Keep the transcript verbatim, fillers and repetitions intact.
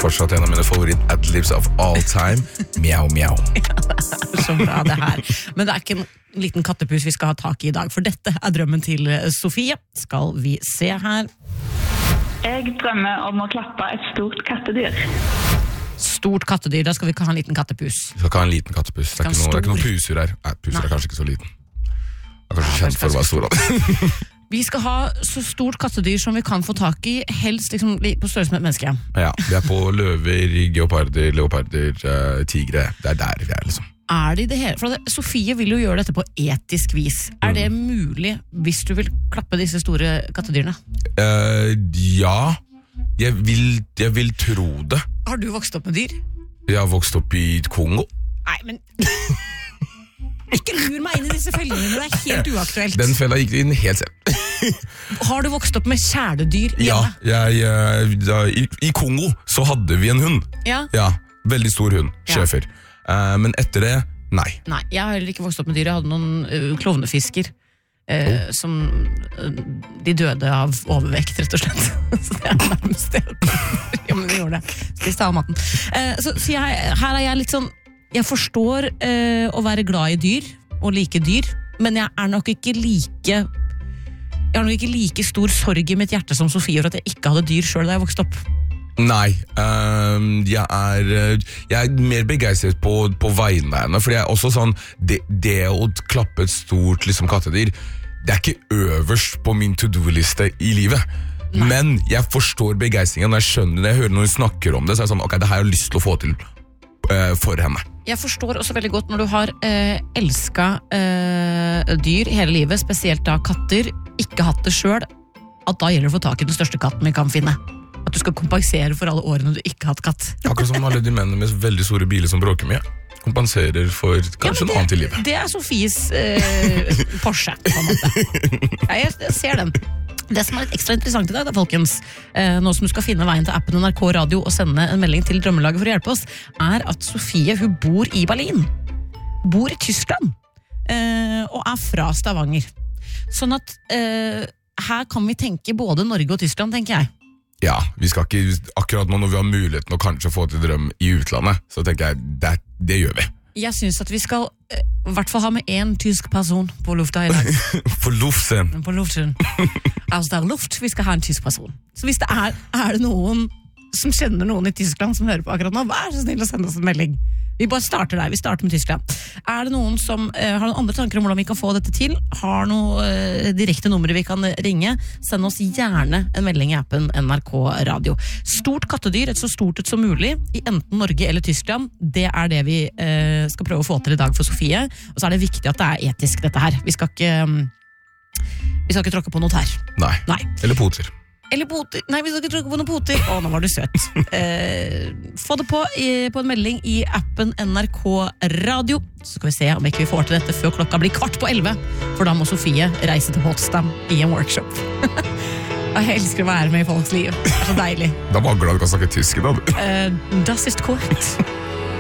fortsatt en av mine favoritt-adlibs of all time. Mjau, mjau. Ja, det er så bra det her. Men det er ikke en liten kattepus vi skal ha tak i i dag, for dette er drømmen til Sofie. Skal vi se her. Jeg drømmer om å klappe et stort kattedyr. Stort kattedyr, da skal vi ikke ha en liten kattepus. Vi skal ikke ha en liten kattepus. Det er ikke, noe, det er ikke noen puser her. Nei, puser Nei. Er kanskje ikke så liten. Jeg er kanskje kjent for å være stor. Vi skal ha så stort kattedyr som vi kan få tak i, helst liksom på størrelse med et menneske. Ja, vi er på løver, geoparder, leoparder, uh, tigre. Det er der vi er, liksom. Er det i det hele? For det, Sofie vil jo gjøre dette på etisk vis. Mm. Er det mulig hvis du vil klappe disse store kattedyrene? Uh, ja, jeg vil, jeg vil tro det. Har du vokst opp med dyr? Jeg har vokst opp i Kongo. Nei, men... Ikke lur meg inn i disse fellene, det er helt uaktuelt. Den fella gikk inn helt selv. Har du vokst opp med kjæledyr hjemme? Ja, jeg, da, i, i Kongo så hadde vi en hund. Ja? Ja, veldig stor hund, schæfer. Ja. Uh, men etter det, nei. Nei, jeg har heller ikke vokst opp med dyr. Jeg hadde noen uh, klovnefisker uh, oh. som uh, de døde av overvekt, rett og slett. Så det er nærmest det. Ja, men de gjorde det. Spiste av maten. Uh, så så jeg, her er jeg litt sånn, jeg forstår uh, å være glad i dyr, og like dyr, men jeg er nok ikke like, jeg har nok ikke like stor sorg i mitt hjerte som Sofie for at jeg ikke hadde dyr selv da jeg vokste opp. Nei, um, jeg, er, jeg er mer begeistret på, på vegne av henne, fordi jeg er også sånn, det, det å klappe et stort liksom, kattedyr, det er ikke øverst på min to-do-liste i livet. Nei. Men jeg forstår begeistringen når jeg skjønner det, jeg hører når hun snakker om det, så er jeg sånn, ok, det har jeg lyst til å få til uh, for henne. Jeg forstår også veldig godt når du har uh, elsket uh, dyr hele livet, spesielt da katter, ikke hatt det selv, at da gjelder det å få tak i den største katten vi kan finne. At du skal kompensere for alle årene du ikke har hatt katt. Akkurat som alle de mennene med veldig store biler som bråker mye. Kompenserer for kanskje ja, noe annet i livet. Det er Sofies eh, Porsche, på en måte. Ja, jeg, jeg ser den. Det som er litt ekstra interessant i dag, da, folkens, eh, nå som du skal finne veien til appen N R K Radio og sende en melding til Drømmelaget for å hjelpe oss, er at Sofie, hun bor i Berlin. Bor i Tyskland. Eh, og er fra Stavanger. Sånn at eh, her kan vi tenke både Norge og Tyskland, tenker jeg. Ja, vi skal ikke, akkurat nå når vi har muligheten å kanskje få til drøm i utlandet, så tenker jeg, det, det gjør vi. Jeg synes at vi skal uh, i hvert fall ha med en tysk person på lufta i dag. På luften. På luften. Altså det er luft, vi skal ha en tysk person. Så hvis det er, er det noen som kjenner noen i Tyskland som hører på akkurat nå, vær så snill å sende oss en melding. Vi bare starter der, vi starter med Tyskland. Er det noen som uh, har noen andre tanker om hvordan vi kan få dette til? Har noen uh, direkte numre vi kan ringe? Send oss gjerne en melding i appen N R K Radio. Stort kattedyr, et så stort et som mulig, i enten Norge eller Tyskland, det er det vi uh, skal prøve å få til i dag for Sofie. Og så er det viktig at det er etisk dette her. Vi skal ikke, um, vi skal ikke tråkke på noe her. Nei, Nei. Eller poter. Eller poter. Nei, vi skal ikke trykke på noen poter. Å, nå var du søt. Eh, få det på, i, på en melding i appen N R K Radio. Så skal vi se om ikke vi får til dette før klokka blir kvart på elleve. For da må Sofie reise til Potsdam i en workshop. Jeg elsker å være med i folks liv. Det er så deilig. Da var glad du kan snakke tysk i dag. Eh, das ist korrekt.